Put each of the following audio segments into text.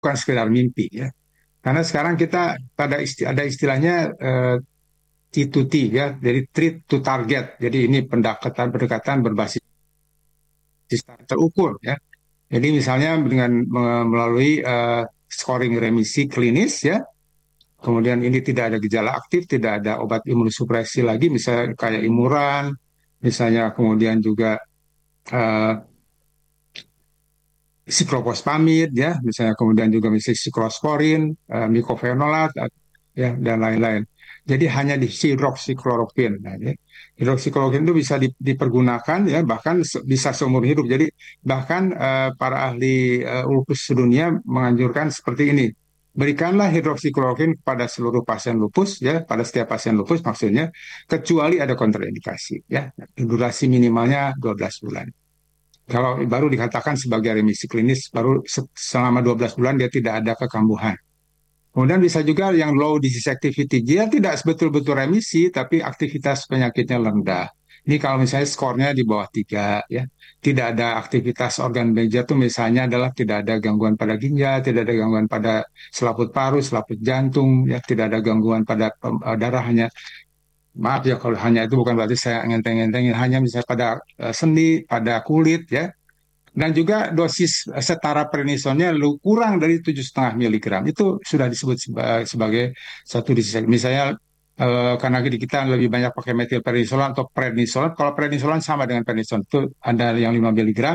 bukan sekedar mimpi ya. Karena sekarang kita ada istilahnya T2T ya, jadi treat to target. Jadi ini pendekatan berbasis terukur ya. Jadi misalnya dengan melalui scoring remisi klinis ya, kemudian ini tidak ada gejala aktif, tidak ada obat imunosupresi lagi, misalnya kayak imuran, misalnya kemudian juga eh, siklopospamid ya, misalnya kemudian juga misalnya siklosporin, micofenolat ya dan lain-lain. Jadi hanya di hidroksikloroquine. Nah, ya. Hidroksikloroquine itu bisa dipergunakan ya bahkan bisa seumur hidup. Jadi bahkan para ahli lupus sedunia menganjurkan seperti ini. Berikanlah hidroksikloroquine pada seluruh pasien lupus ya, pada setiap pasien lupus maksudnya, kecuali ada kontraindikasi ya. Durasi minimalnya 12 bulan. Kalau baru dikatakan sebagai remisi klinis, baru selama 12 bulan dia tidak ada kekambuhan. Kemudian bisa juga yang low disease activity, dia tidak betul-betul remisi, tapi aktivitas penyakitnya rendah. Ini kalau misalnya skornya di bawah 3, ya. Tidak ada aktivitas organ meja itu misalnya adalah tidak ada gangguan pada ginjal, tidak ada gangguan pada selaput paru, selaput jantung, ya, tidak ada gangguan pada darah, hanya maaf ya kalau hanya itu bukan berarti saya ngenteng-ngentengin, hanya misalnya pada sendi, pada kulit ya, dan juga dosis setara prednisonnya kurang dari 7,5 miligram itu sudah disebut sebagai satu disease. Misalnya karena kita lebih banyak pakai metilprednisolon atau prednisolon. Kalau prednisolon sama dengan prednisolon itu ada yang 5 miligram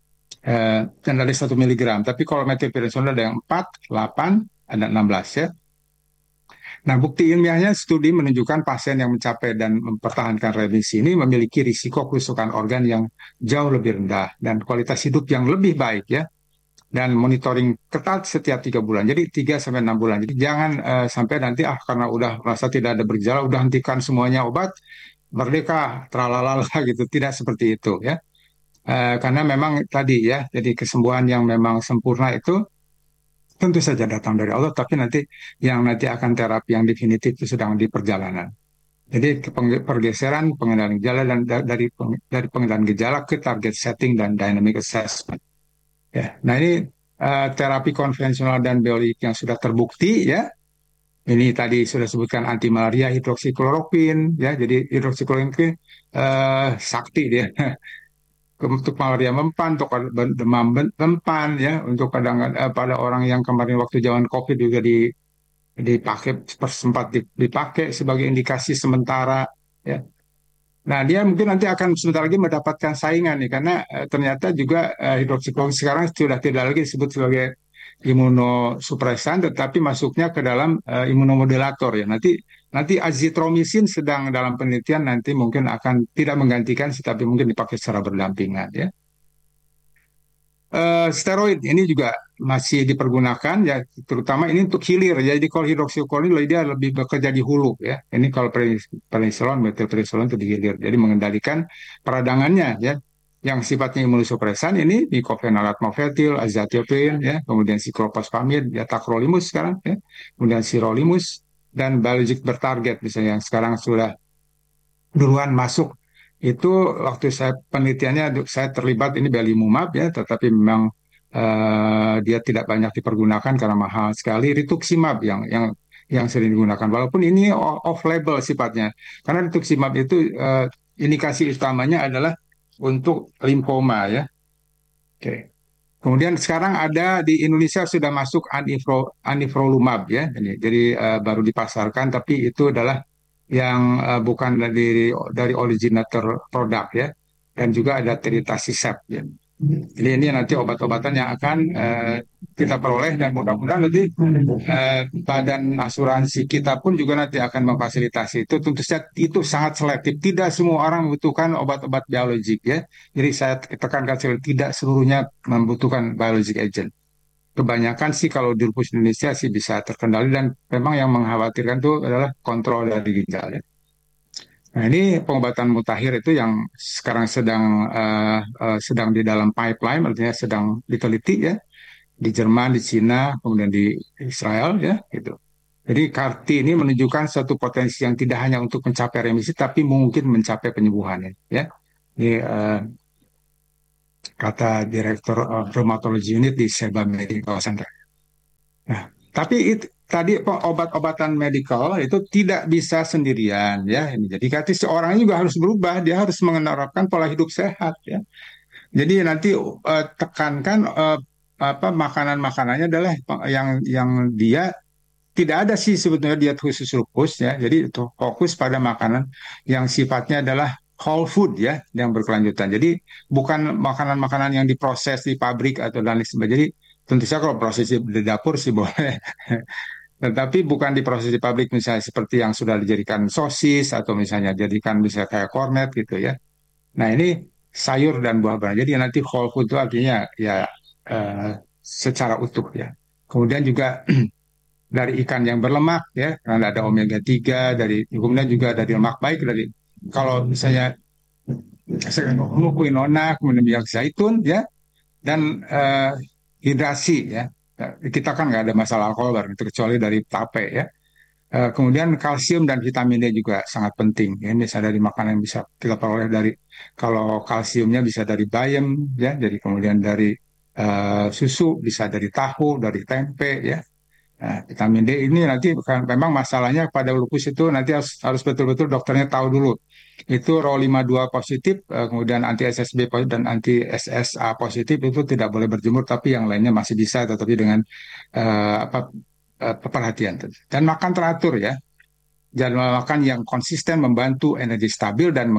dan ada 1 miligram. Tapi kalau metilprednisolon ada yang 4, 8, ada 16 ya. Nah, bukti ilmiahnya studi menunjukkan pasien yang mencapai dan mempertahankan remisi ini memiliki risiko kerusakan organ yang jauh lebih rendah dan kualitas hidup yang lebih baik ya. Dan monitoring ketat setiap 3 bulan. Jadi 3 sampai 6 bulan. Jadi jangan sampai nanti karena udah merasa tidak ada bergejala, udah hentikan semuanya obat, merdeka, tralalala gitu. Tidak seperti itu ya. Karena memang tadi ya, jadi kesembuhan yang memang sempurna itu tentu saja datang dari Allah, tapi nanti yang nanti akan terapi yang definitif itu sedang di perjalanan. Jadi pergeseran pengendalian gejala dan dari pengendalian gejala ke target setting dan dynamic assessment. Ya, nah ini terapi konvensional dan biolik yang sudah terbukti ya. Ini tadi sudah sebutkan anti malaria hidroksikloroquine ya. Jadi hidroksikloroquine sakti dia untuk malaria mempan, untuk demam mempan ya, untuk kadang pada orang yang kemarin waktu zaman COVID juga dipakai sempat dipakai sebagai indikasi sementara ya. Nah, dia mungkin nanti akan sebentar lagi mendapatkan saingan nih, karena ternyata juga hidroksikloroquine sekarang sudah tidak lagi disebut sebagai imunosupresan, tetapi masuknya ke dalam imunomodulator ya. Nanti nanti azitromisin sedang dalam penelitian nanti mungkin akan tidak menggantikan, tetapi mungkin dipakai secara berdampingan ya. Steroid ini juga masih dipergunakan ya, terutama ini untuk hilir ya. Jadi kalau hidroksikloroquine dia lebih bekerja di hulu ya. Ini kalau prednisolon, metilprednisolon itu di hilir. Jadi mengendalikan peradangannya ya. Yang sifatnya imunosupresan ini diclofenac, mofetil, azathioprine ya, kemudian siklopospamid, ya tacrolimus sekarang ya, kemudian sirolimus dan biologic bertarget misalnya yang sekarang sudah duluan masuk itu waktu saya penelitiannya saya terlibat ini belimumab ya, tetapi memang dia tidak banyak dipergunakan karena mahal sekali. Rituximab yang sering digunakan, walaupun ini off label sifatnya, karena rituximab itu indikasi utamanya adalah untuk limfoma ya. Oke. Kemudian sekarang ada di Indonesia sudah masuk anifrolumab ya, jadi baru dipasarkan, tapi itu adalah yang bukan dari originator produk ya, dan juga ada teritasisept ya. Jadi ini nanti obat-obatan yang akan kita peroleh dan mudah-mudahan nanti badan asuransi kita pun juga nanti akan memfasilitasi itu. Tentu saja itu sangat selektif. Tidak semua orang membutuhkan obat-obat biologik ya. Jadi saya tekankan sekali tidak seluruhnya membutuhkan biologic agent. Kebanyakan sih kalau di lupus Indonesia sih bisa terkendali dan memang yang mengkhawatirkan itu adalah kontrol dari ginjal ya. Nah, ini pengobatan mutakhir itu yang sekarang sedang di dalam pipeline, artinya sedang diteliti ya di Jerman, di Cina, kemudian di Israel ya gitu. Jadi CAR-T ini menunjukkan satu potensi yang tidak hanya untuk mencapai remisi, tapi mungkin mencapai penyembuhan ya. Ini kata Direktur Rheumatology Unit di Seba Medical Center. Nah, tapi tadi obat-obatan medikal itu tidak bisa sendirian ya. Jadi berarti seorang juga harus berubah, dia harus menerapkan pola hidup sehat ya. Jadi nanti tekankan apa makanan-makanannya adalah yang dia tidak ada sih sebetulnya diet khusus lupus ya. Jadi itu fokus pada makanan yang sifatnya adalah whole food ya, yang berkelanjutan. Jadi bukan makanan-makanan yang diproses di pabrik atau dan lain sebagainya. Jadi tentu saja kalau proses di dapur sih boleh. Tetapi bukan diproses di pabrik misalnya seperti yang sudah dijadikan sosis atau misalnya jadikan bisa kayak cornet gitu ya. Nah ini sayur dan buah-buahan. Jadi nanti whole food itu artinya ya secara utuh ya. Kemudian juga dari ikan yang berlemak ya, karena ada omega 3 dari kemudian juga dari lemak baik dari kalau misalnya quinona, kemudian minyak zaitun ya, dan hidrasi ya. Kita kan nggak ada masalah alkohol itu kecuali dari tape ya. Kemudian kalsium dan vitamin D juga sangat penting. Ya, bisa dari makanan yang bisa kita peroleh dari kalau kalsiumnya bisa dari bayam ya, jadi kemudian dari susu, bisa dari tahu, dari tempe ya. Nah, vitamin D ini nanti bukan memang masalahnya pada lupus itu nanti harus betul-betul dokternya tahu dulu. Itu Ro52 positif, kemudian anti SSB positif dan anti SSA positif itu tidak boleh berjemur, tapi yang lainnya masih bisa, tetapi dengan apa perhatian. Dan makan teratur ya, jadwal makan yang konsisten membantu energi stabil dan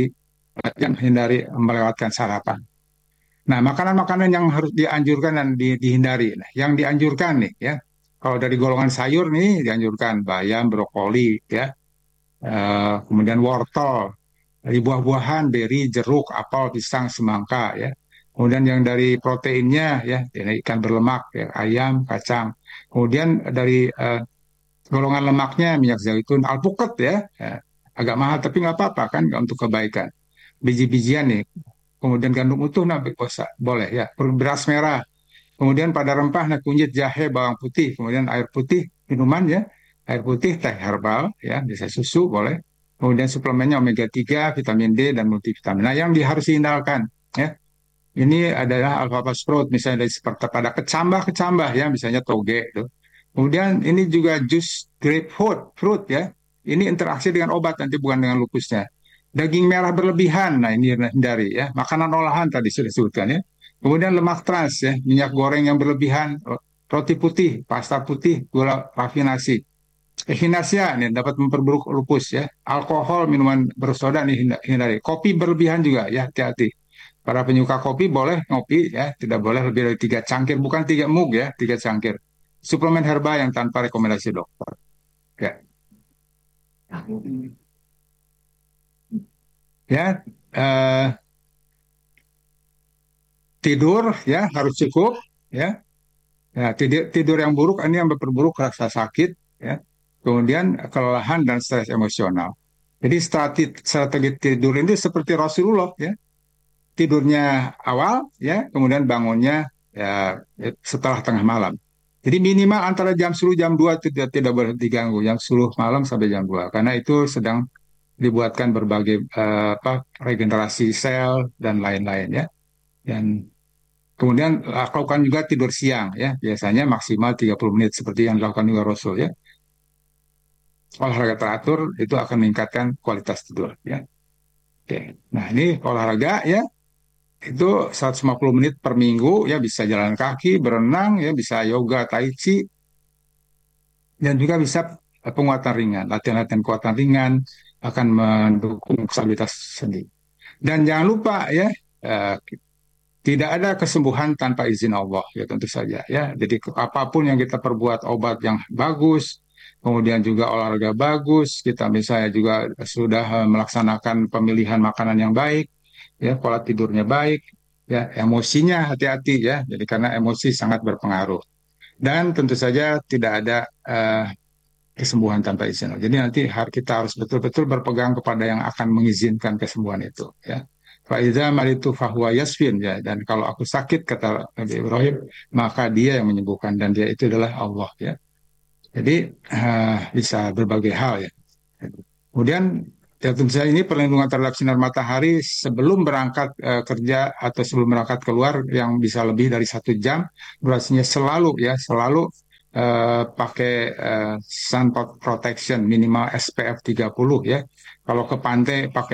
menghindari melewatkan sarapan. Nah, makanan-makanan yang harus dianjurkan dan dihindari. Nah, yang dianjurkan nih ya, kalau dari golongan sayur nih dianjurkan bayam, brokoli ya, kemudian wortel, dari buah-buahan, beri, jeruk, apel, pisang, semangka ya. Kemudian yang dari proteinnya ya, ini ikan berlemak, ya, ayam, kacang. Kemudian dari golongan lemaknya minyak zaitun, alpukat ya, agak mahal tapi nggak apa-apa kan untuk kebaikan. Biji-bijian nih, kemudian gandum utuh nah bisa, boleh ya. Beras merah, kemudian pada rempah nah kunyit, jahe, bawang putih, kemudian air putih minuman ya, air putih, teh herbal ya, bisa susu boleh. Kemudian suplemennya omega 3, vitamin D dan multivitamin. Nah, yang harus dihindarkan ya. Ini adalah alfalfa sprout misalnya dari seperti pada kecambah-kecambah ya, misalnya toge itu. Kemudian ini juga jus grapefruit fruit ya. Ini interaksi dengan obat nanti bukan dengan lupusnya. Daging merah berlebihan, nah ini hindari ya. Makanan olahan tadi sudah disebutkan ya. Kemudian lemak trans ya, minyak goreng yang berlebihan, roti putih, pasta putih, gula rafinasi. Echinacea ini dapat memperburuk lupus ya. Alkohol, minuman bersoda nih hindari. Kopi berlebihan juga ya, hati-hati. Para penyuka kopi boleh ngopi ya, tidak boleh lebih dari 3 cangkir, bukan 3 mug ya, 3 cangkir. Suplemen herba yang tanpa rekomendasi dokter. Ya, ya eh, tidur ya harus cukup ya. Ya, tidur yang buruk ini yang memperburuk rasa sakit ya. Kemudian kelelahan dan stres emosional. Jadi strategi tidur ini seperti Rasulullah ya. Tidurnya awal ya, kemudian bangunnya ya setelah tengah malam. Jadi minimal antara jam 10 jam 2 tidak boleh diganggu, jam 10 malam sampai jam 2 karena itu sedang dibuatkan berbagai apa regenerasi sel dan lain-lain ya. Dan kemudian lakukan juga tidur siang ya, biasanya maksimal 30 menit seperti yang dilakukan juga Rasul ya. Olahraga teratur itu akan meningkatkan kualitas tidur ya. Oke. Nah, ini olahraga ya itu 150 menit per minggu ya, bisa jalan kaki, berenang ya, bisa yoga, tai chi, dan juga bisa penguatan ringan. Latihan-latihan kuatan ringan akan mendukung stabilitas sendi. Dan jangan lupa ya, eh, tidak ada kesembuhan tanpa izin Allah ya, tentu saja ya. Jadi apapun yang kita perbuat, obat yang bagus, kemudian juga olahraga bagus, kita misalnya juga sudah melaksanakan pemilihan makanan yang baik, ya pola tidurnya baik, ya emosinya hati-hati ya. Jadi karena emosi sangat berpengaruh. Dan tentu saja tidak ada kesembuhan tanpa izin. Jadi nanti kita harus betul-betul berpegang kepada yang akan mengizinkan kesembuhan itu ya. Faiza maritu fahuwa yasfin ya, dan kalau aku sakit kata Nabi Ibrahim maka dia yang menyembuhkan dan dia itu adalah Allah ya. Jadi bisa berbagai hal ya. Kemudian ya tentu saja ini perlindungan terhadap sinar matahari sebelum berangkat kerja atau sebelum berangkat keluar yang bisa lebih dari 1 jam durasinya selalu ya, selalu pakai sun protection minimal SPF 30 ya. Kalau ke pantai pakai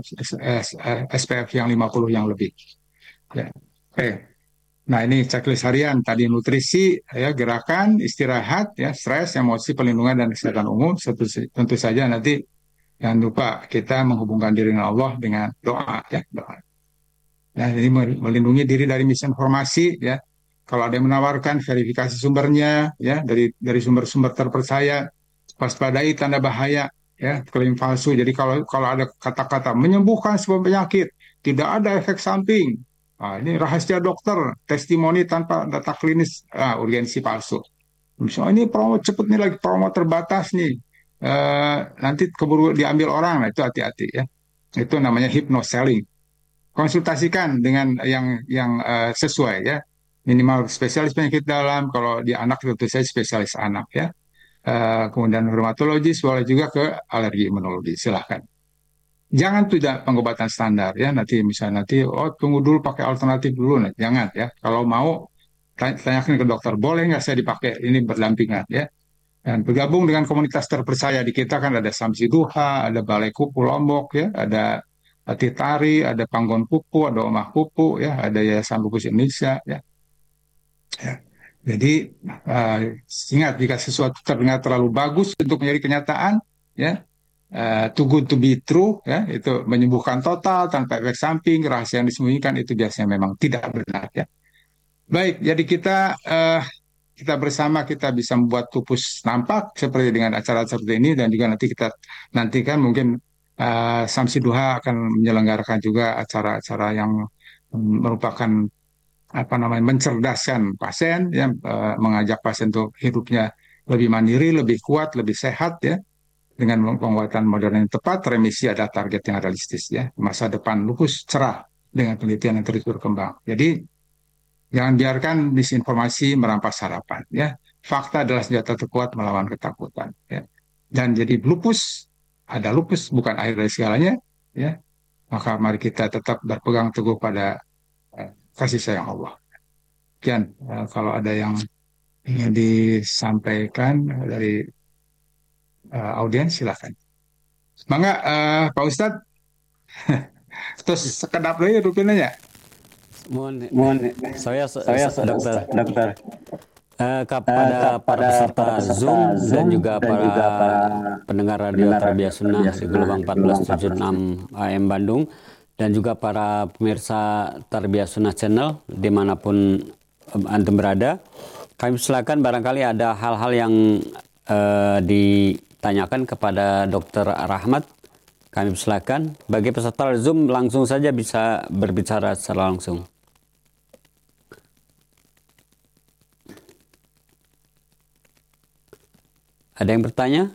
SPF yang 50 yang lebih. Ya. Oke. Nah, ini checklist harian. Tadi nutrisi, ya, gerakan, istirahat, ya, stres, emosi, perlindungan, dan kesehatan umum. Tentu saja nanti jangan lupa kita menghubungkan diri dengan Allah dengan doa, ya, doa. Nah, ini melindungi diri dari misinformasi, ya. Kalau ada yang menawarkan, verifikasi sumbernya, ya, dari sumber-sumber terpercaya, waspadai tanda bahaya, ya, klaim palsu. Jadi kalau ada kata-kata menyembuhkan sebuah penyakit, tidak ada efek samping. Nah, ini rahasia dokter, testimoni tanpa data klinis, urgensi palsu. Misalnya ini promo cepet nih lagi promo terbatas nih. Nanti keburu diambil orang, nah itu hati-hati ya. Itu namanya hypnoselling. Konsultasikan dengan yang sesuai ya. Minimal spesialis penyakit dalam, kalau di anak tentu saya spesialis anak ya. Kemudian rheumatologis, boleh juga ke alergi imunologi, silahkan. Jangan tidak pengobatan standar ya, nanti misalnya nanti oh tunggu dulu pakai alternatif dulu, nah, jangan ya. Kalau mau tanyakan ke dokter, boleh nggak saya dipakai ini berdampingan ya. Dan bergabung dengan komunitas terpercaya di kita kan ada Samsi Duha, ada Balai Kupu Lombok ya, ada Titari, ada Panggon Kupu, ada Omah Kupu ya, ada Yayasan Lupus Indonesia ya. Ya. Jadi uh, ingat jika sesuatu terdengar terlalu bagus untuk menjadi kenyataan ya, too good to be true ya, itu menyembuhkan total tanpa efek samping, rahasia yang disembunyikan itu biasanya memang tidak benar ya. Baik, jadi kita bersama kita bisa membuat lupus nampak seperti dengan acara seperti ini, dan juga nanti kita nantikan mungkin Samsi Duha akan menyelenggarakan juga acara-acara yang merupakan apa namanya mencerdaskan pasien ya, mengajak pasien untuk hidupnya lebih mandiri, lebih kuat, lebih sehat ya, dengan penguatan modern yang tepat. Remisi ada target yang realistis ya, masa depan lupus cerah dengan penelitian yang terus berkembang. Jadi jangan biarkan disinformasi merampas harapan ya. Fakta adalah senjata terkuat melawan ketakutan ya. Dan jadi lupus, ada lupus bukan akhir dari segalanya ya. Maka mari kita tetap berpegang teguh pada kasih sayang Allah. Sekian, kalau ada yang ingin disampaikan dari audiens silakan. Mangga, Pak Ustadz, terus sekedap lagi rupinanya. Mohon, Mohon saya dokter dokter kepada para peserta Zoom dan juga para pendengar radio Tarbiyah Sunnah di gelombang 1476 AM Bandung, dan juga para pemirsa Tarbiyah Sunnah Channel dimanapun antum berada. Kami silakan barangkali ada hal-hal yang ditanyakan kepada Dr. Rahmat. Kami silakan. Bagi peserta Zoom langsung saja bisa berbicara secara langsung. Ada yang bertanya?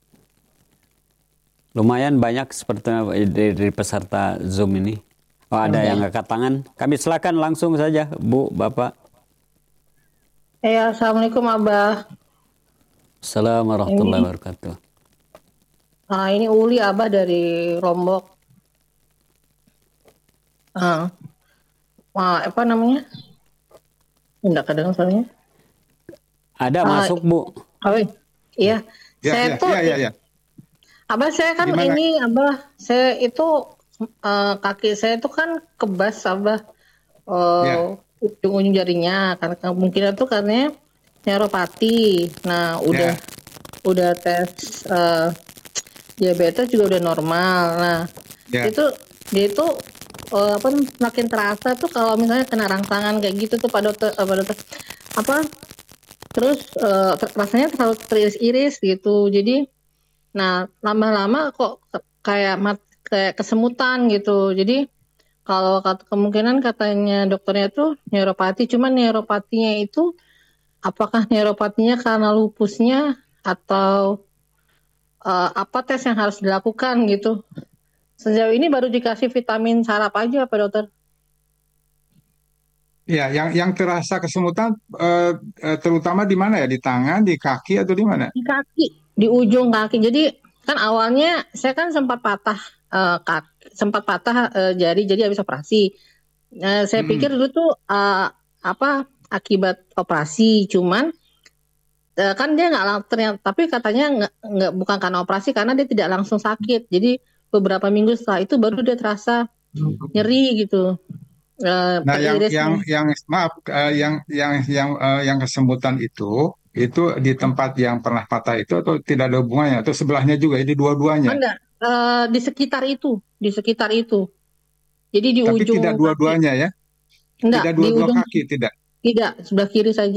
Lumayan banyak seperti dari peserta Zoom ini. Oh, ada yang angkat tangan. Kami silakan langsung saja, Bu, Bapak. Ya, Assalamualaikum Abah. Assalamualaikum warahmatullahi wabarakatuh. Ini Uli Abah dari Lombok. Apa namanya? Enggak kedengar soalnya. Ada masuk, Bu. Oh, iya. Ya, Saya tuh, ya. Abah saya kan Gimana? ini, Abah saya itu kaki saya itu kan kebas, Abah. Ya. Ujung-ujung jarinya, karena kemungkinan tuh karena neuropati. Nah, udah tes diabetes juga udah normal. Nah, Ya. dia itu apa makin terasa tuh kalau misalnya kena rangsangan kayak gitu tuh Pak Dokter, apa terus rasanya terlalu teriris-iris gitu. Jadi nah lama-lama kok kayak kesemutan gitu. Jadi kalau kemungkinan katanya dokternya tuh neuropati, cuman neuropatinya itu apakah neuropatinya karena lupusnya atau apa tes yang harus dilakukan gitu. Sejauh ini baru dikasih vitamin saraf aja Pak Dokter. Ya, yang terasa kesemutan terutama di mana ya? Di tangan, di kaki, atau di mana? Di kaki, di ujung kaki. Jadi kan awalnya saya kan sempat patah jari, jadi habis operasi. Saya pikir dulu tuh apa akibat operasi, cuman kan dia nggak ternyata, tapi katanya nggak bukan karena operasi, karena dia tidak langsung sakit. Jadi beberapa minggu setelah itu baru dia terasa nyeri gitu, Nah, teririsnya. yang maaf, yang kesemutan itu di tempat yang pernah patah itu atau tidak ada hubungannya atau sebelahnya juga, ini dua-duanya. Enggak, di sekitar itu. Jadi di Tapi ujung tidak kaki. dua-duanya ya, Enggak, tidak di dua-dua ujung, kaki, tidak. tidak, sebelah kiri saja.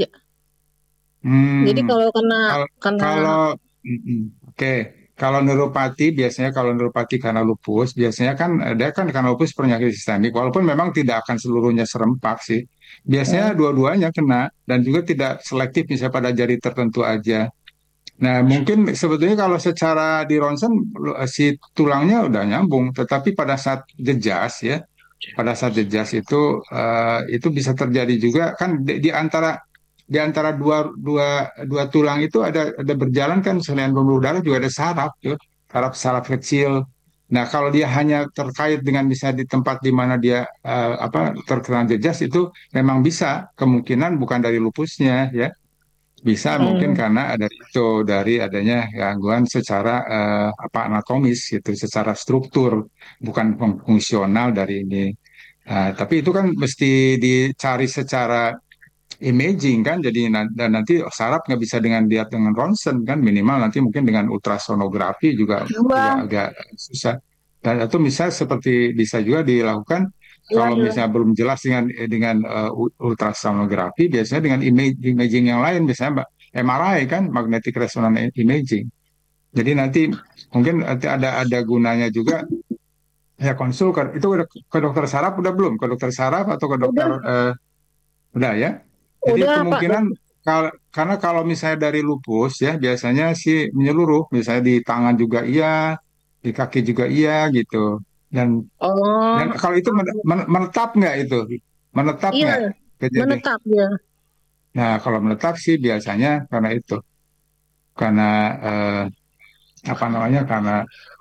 Jadi Hmm, kalau kena Kal- kena Kalau, oke. Kalau neuropati biasanya, kalau neuropati karena lupus biasanya kan ada, kan karena lupus penyakit sistemik, walaupun memang tidak akan seluruhnya serempak sih. Biasanya hmm, dua-duanya kena dan juga tidak selektif misalnya pada jari tertentu aja. Nah, mungkin sebetulnya kalau secara di ronsen si tulangnya udah nyambung, tetapi pada saat jejas ya, pada saat jejas itu bisa terjadi juga kan di antara dua tulang itu ada berjalan kan, selain pembuluh darah juga ada saraf tuh, saraf kecil. Nah, kalau dia hanya terkait dengan bisa di tempat di mana dia terkena jejas itu memang bisa kemungkinan bukan dari lupusnya ya. Bisa mungkin hmm. karena ada itu dari adanya gangguan secara anatomis gitu, secara struktur, bukan fungsional dari ini. Nah, tapi itu kan mesti dicari secara imaging kan, jadi dan nanti saraf nggak bisa dengan lihat dengan ronsen kan, minimal nanti mungkin dengan ultrasonografi juga Dua, agak susah. Dan itu bisa seperti bisa juga dilakukan iya kalau dua. misalnya belum jelas dengan ultrasonografi, biasanya dengan imaging yang lain, misalnya MRI kan, magnetic resonance imaging. Jadi nanti mungkin nanti ada gunanya juga ya konsul itu ke dokter saraf udah belum? Ke dokter saraf atau ke dokter Udah, udah ya? Jadi udah Pak kemungkinan Dokter. karena kalau misalnya dari lupus ya biasanya sih menyeluruh, misalnya di tangan juga iya, di kaki juga iya gitu. Dan dan Oh, kalau itu menetap nggak itu? Menetap iya, nggak kejadian? menetap dia. Nah, kalau menetap sih biasanya karena itu, karena eh, apa namanya? Karena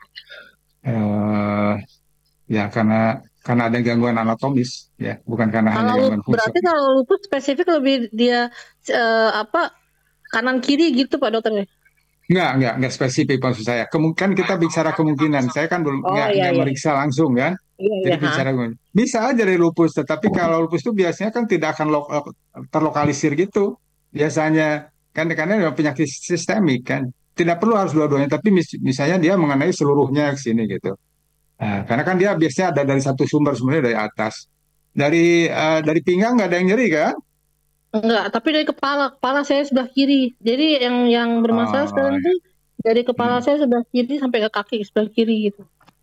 eh, ya karena ada gangguan anatomis ya, bukan karena hanya gangguan Berarti fungsional. kalau lupus spesifik lebih dia apa, kanan kiri gitu Pak Dokter ya? Enggak spesifik maksud saya. Kemungkinan kita bicara kemungkinan. Saya kan belum Oh iya nggak iya meriksa langsung kan. iya Jadi iya. Ha. bicara kemungkinan. Bisa aja dari lupus, tetapi kalau lupus itu biasanya kan tidak akan terlokalisir gitu. Biasanya kan karena memang penyakit sistemik kan. Tidak perlu harus dua-duanya, tapi misalnya dia mengenai seluruhnya ke sini gitu. Nah, karena kan dia biasanya ada dari satu sumber, sebenarnya dari atas. Dari pinggang nggak ada yang nyeri kan? Enggak, tapi dari kepala saya sebelah kiri. Jadi yang bermasalah Oh, sekarang ya. tuh dari kepala Hmm. saya sebelah kiri sampai ke kaki sebelah kiri gitu.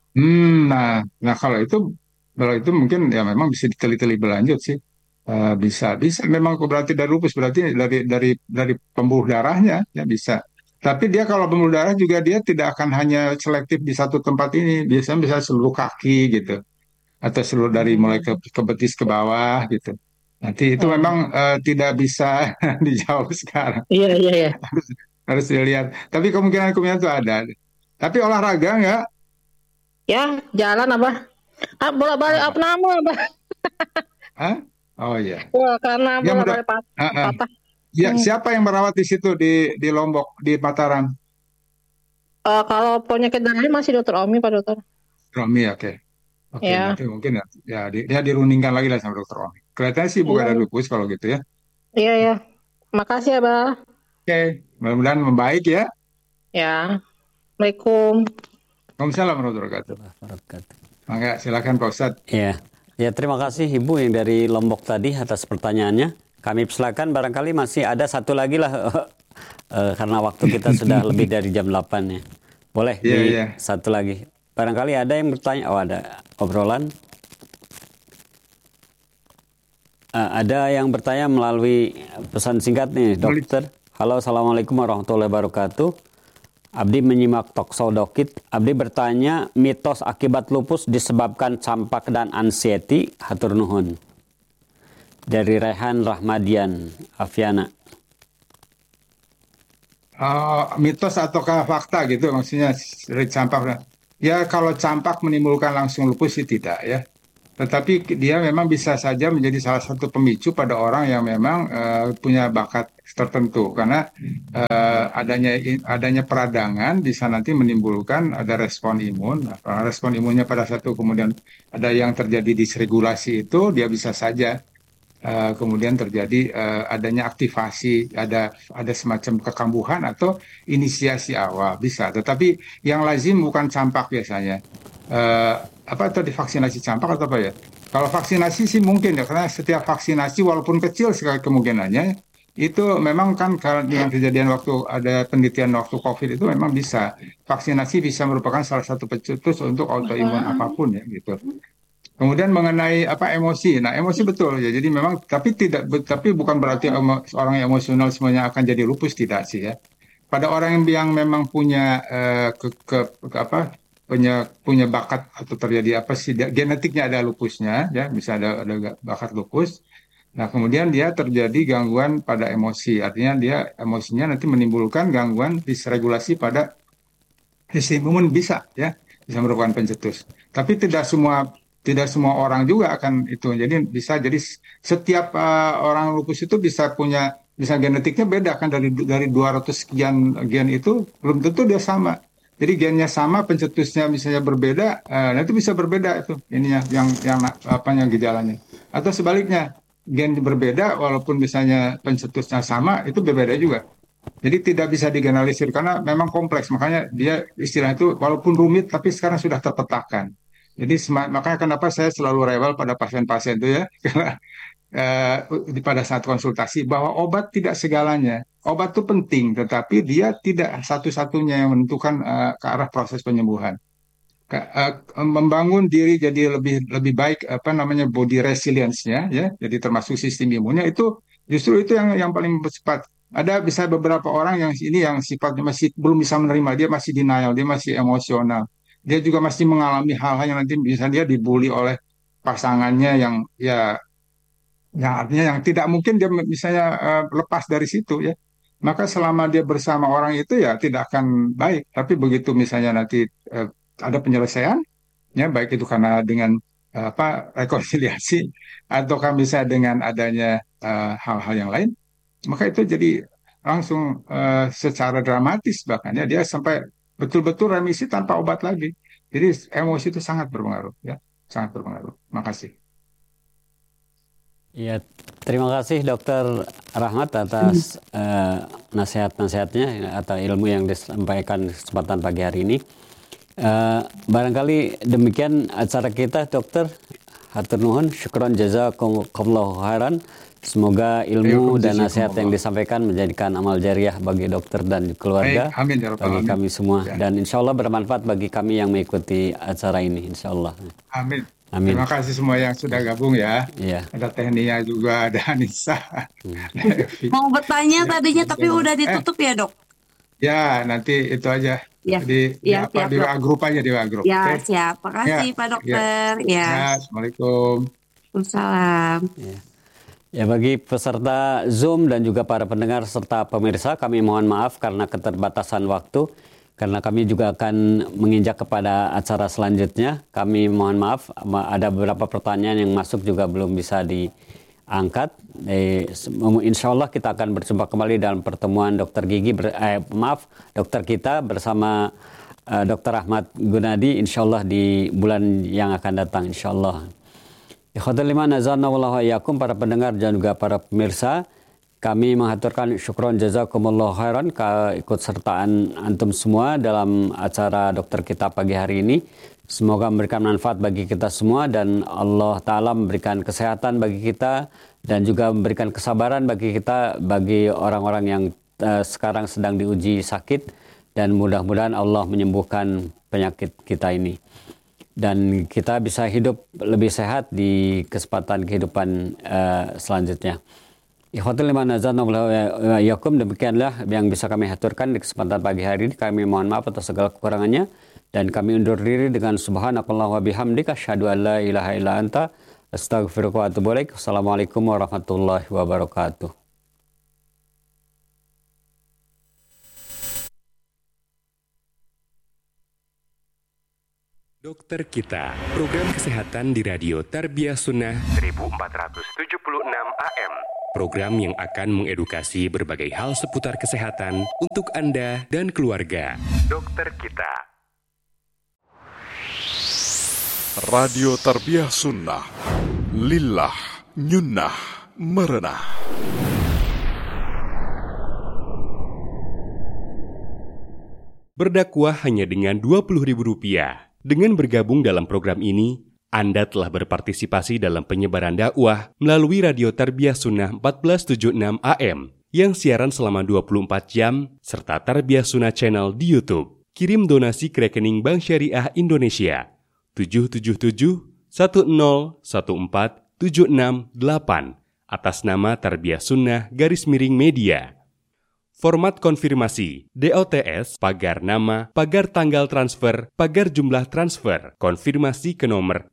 Nah, kalau itu mungkin ya memang bisa diteliti berlanjut sih. Bisa, bisa. Memang berarti dari lupus, berarti dari pembuluh darahnya ya bisa. Tapi dia kalau pembuluh darah juga dia tidak akan hanya selektif di satu tempat ini. Biasanya bisa seluruh kaki gitu, atau seluruh dari mulai Hmm. ke betis ke bawah gitu. Nanti itu memang Hmm. tidak bisa dijawab sekarang. Iya iya iya. Harus harus dilihat. Tapi kemungkinan-kemungkinan itu ada. Tapi olahraga nggak? Ya, jalan apa? Ah, bolak-balik Oh, apa nama apa? Hah? Oh iya. Wah, karena Ya mudah. bolak-balik Ah, ah. patah. Ya, Hmm. siapa yang merawat di situ di Lombok, di Mataram? Kalau penyakit darahnya masih dokter Omi Pak Dokter. Romi, oke. Oke, Ya, nanti mungkin dia dirundingkan lagi lah sama dokter Romi. Kelihatannya sih bukan ada iya lupus kalau gitu ya. iya ya. Makasih ya, Bah. Oke, mudah-mudahan membaik ya. Ya, Assalamualaikum. Waalaikumsalam warahmatullahi wabarakatuh. Wabarakatuh. Mangga, silakan Pak Ustadz. Ya, ya terima kasih Ibu yang dari Lombok tadi atas pertanyaannya. Kami persilakan, barangkali masih ada satu lagi lah karena waktu kita sudah lebih dari jam 8 ya. Boleh Iya, di iya. satu lagi. Barangkali ada yang bertanya. Oh, ada obrolan. Ada yang bertanya melalui pesan singkat nih, dokter. Halo, assalamualaikum warahmatullahi wabarakatuh. Abdi menyimak Talkshow Dokit. Abdi bertanya, mitos akibat lupus disebabkan campak dan anxiety. Hatur nuhun. Dari Rehan Rahmadian, Aviana. Mitos ataukah fakta gitu maksudnya, campak. Ya kalau campak menimbulkan langsung lupus sih tidak ya. tetapi dia memang bisa saja menjadi salah satu pemicu pada orang yang memang punya bakat tertentu, karena adanya peradangan bisa nanti menimbulkan ada respon imun. Nah, respon imunnya pada satu kemudian ada yang terjadi disregulasi itu, dia bisa saja kemudian terjadi adanya aktivasi, ada semacam kekambuhan atau inisiasi awal bisa. Tetapi yang lazim bukan campak biasanya. Eh, apa atau divaksinasi campak atau apa ya? Kalau vaksinasi sih mungkin ya, karena setiap vaksinasi walaupun kecil sekali kemungkinannya itu memang kan kalau dengan kejadian waktu ada penelitian waktu COVID itu memang bisa vaksinasi bisa merupakan salah satu pencetus untuk autoimun apapun ya gitu. Kemudian mengenai apa emosi, nah emosi betul ya. Jadi memang tapi bukan berarti orang yang emosional semuanya akan jadi lupus, tidak sih ya. Pada orang yang memang punya apa punya bakat atau terjadi apa sih genetiknya ada lupusnya ya, bisa ada bakat lupus. Nah, kemudian dia terjadi gangguan pada emosi, artinya dia emosinya nanti menimbulkan gangguan disregulasi pada sistem imun bisa ya, bisa merupakan pencetus. Tapi tidak semua orang juga akan itu. Jadi bisa jadi setiap orang lupus itu bisa genetiknya beda kan, dari 200 sekian gen itu belum tentu dia sama. Jadi gennya sama, pencetusnya misalnya berbeda, nanti bisa berbeda itu ininya yang apa yang gejalanya. Atau sebaliknya, gen berbeda walaupun misalnya pencetusnya sama, itu berbeda juga. Jadi tidak bisa digeneralisir karena memang kompleks. Makanya dia istilah itu walaupun rumit tapi sekarang sudah terpetakan. Jadi makanya kenapa saya selalu rewel pada pasien-pasien itu ya, karena pada saat konsultasi bahwa obat tidak segalanya. Obat itu penting, tetapi dia tidak satu-satunya yang menentukan ke arah proses penyembuhan. Membangun diri jadi lebih lebih baik, apa namanya, body resilience-nya ya, jadi termasuk sistem imunnya itu justru itu yang paling cepat. Ada bisa beberapa orang yang ini yang sifatnya masih belum bisa menerima, dia masih denial, dia masih emosional, dia juga masih mengalami hal-hal yang nanti bisa dia dibully oleh pasangannya yang ya, yang artinya yang tidak mungkin dia misalnya lepas dari situ ya. Maka selama dia bersama orang itu ya tidak akan baik. Tapi begitu misalnya nanti ada penyelesaian, ya baik itu karena dengan apa rekonsiliasi ataukah misalnya dengan adanya hal-hal yang lain, maka itu jadi langsung secara dramatis bahkan ya dia sampai betul-betul remisi tanpa obat lagi. Jadi emosi itu sangat berpengaruh ya, sangat berpengaruh. Makasih. Ya, terima kasih Dokter Rahmat atas nasihat-nasihatnya atau ilmu yang disampaikan kesempatan pagi hari ini. Barangkali demikian acara kita, Dokter. Hatur nuhun, syukron jazakumullahu khairan. Semoga ilmu dan nasihat yang disampaikan menjadikan amal jariah bagi dokter dan keluarga, amin, ya Rabbal bagi alamin. kami semua, Ya. dan insya Allah bermanfaat bagi kami yang mengikuti acara ini, insya Allah. Amin. Amin. Terima kasih semua yang sudah gabung ya. Iya. Ada Tehnia juga, ada Anissa, ada Evi. Mau bertanya Ya, tadinya tapi udah ditutup ya, Dok? Ya, nanti itu aja. Ya, Di ya, apa siap, di Dok. WA grup aja, di WA grup. Ya, Oke? siap. Makasih, Ya, Pak ya. Dokter. Ya, Ya, Assalamualaikum. Waalaikumsalam. Ya, bagi peserta Zoom dan juga para pendengar serta pemirsa, kami mohon maaf karena keterbatasan waktu. Karena kami juga akan menginjak kepada acara selanjutnya. Kami mohon maaf, ada beberapa pertanyaan yang masuk juga belum bisa diangkat. Insya Allah kita akan berjumpa kembali dalam pertemuan dokter kita bersama Dr. Ahmad Gunadi, insya Allah di bulan yang akan datang, insya Allah. Ikhwatul iman azanna wallahu iyyakum, para pendengar dan juga para pemirsa, kami mengaturkan syukron jazakumullah khairan keikutsertaan antum semua dalam acara dokter kita pagi hari ini. Semoga memberikan manfaat bagi kita semua dan Allah Ta'ala memberikan kesehatan bagi kita dan juga memberikan kesabaran bagi kita, bagi orang-orang yang sekarang sedang diuji sakit, dan mudah-mudahan Allah menyembuhkan penyakit kita ini. Dan kita bisa hidup lebih sehat di kesempatan kehidupan selanjutnya. Ikhwatul iman azanna wa iyyakum, demikianlah yang bisa kami haturkan di kesempatan pagi hari ini. Kami mohon maaf atas segala kekurangannya dan kami undur diri dengan subhanakallah wa bihamdika asyhadu an la ilaha illa anta astaghfiruka wa atubu ilaik. Assalamualaikum warahmatullahi wabarakatuh. Dokter Kita, program kesehatan di Radio Tarbiyah Sunnah 1476 AM. Program yang akan mengedukasi berbagai hal seputar kesehatan untuk Anda dan keluarga. Dokter Kita. Radio Tarbiyah Sunnah, lillah, nyunnah, merenah. Berdakwah hanya dengan Rp20.000. Dengan bergabung dalam program ini, Anda telah berpartisipasi dalam penyebaran dakwah melalui Radio Tarbiyah Sunnah 1476 AM yang siaran selama 24 jam serta Tarbiyah Sunnah Channel di YouTube. Kirim donasi ke rekening Bank Syariah Indonesia 777-1014-768 atas nama Tarbiyah Sunnah _media. Format konfirmasi, DOTS, pagar nama, pagar tanggal transfer, pagar jumlah transfer, konfirmasi ke nomor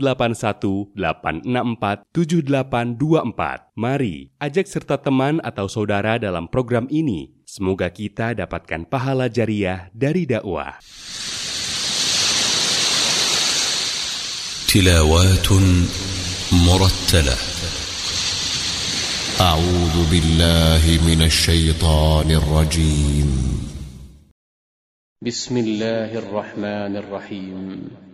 0818647824. Mari, ajak serta teman atau saudara dalam program ini. Semoga kita dapatkan pahala jariah dari dakwah. Tilawatun murattalah. أعوذ بالله من الشيطان الرجيم. بسم الله الرحمن الرحيم.